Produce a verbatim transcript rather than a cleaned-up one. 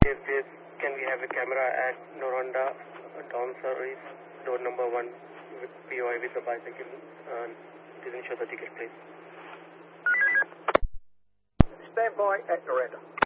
Yes, yes. Can we have a camera at Noronda Town Service, door number one, with P O I with the bicycle? Uh, didn't show the ticket, please. Stand by at Noronda.